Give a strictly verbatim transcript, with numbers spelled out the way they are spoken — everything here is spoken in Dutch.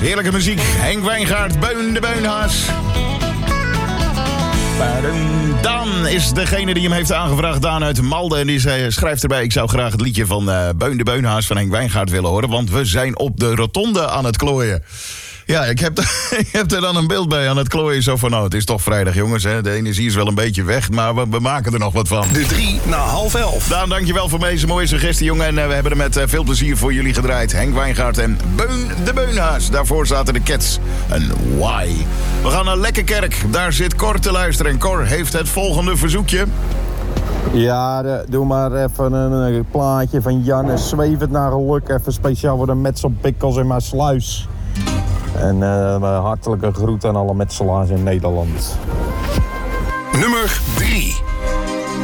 Heerlijke muziek. Henk Wijngaard, Beun de Beunhaas. Daan is degene die hem heeft aangevraagd. Daan uit Malden. En die zei, schrijft erbij: ik zou graag het liedje van uh, Beun de Beunhaas van Henk Wijngaard willen horen. Want we zijn op de rotonde aan het klooien. Ja, ik heb, ik heb er dan een beeld bij aan het klooien. Zo van, nou, het is toch vrijdag, jongens. Hè? De energie is wel een beetje weg, maar we, we maken er nog wat van. De drie na half elf. Daan, dankjewel voor deze mooie suggestie, jongen. En uh, we hebben er met uh, veel plezier voor jullie gedraaid. Henk Wijngaard en Beun de Beunhaas. Daarvoor zaten de Cats. En Why. We gaan naar Lekkerkerk. Daar zit Cor te luisteren. En Cor heeft het volgende verzoekje. Ja, de, doe maar even een, een plaatje van Jan. Zweef het naar geluk. Even speciaal voor de metselpikkels in mijn sluis. En uh, hartelijke groet aan alle metselaars in Nederland. Nummer drie.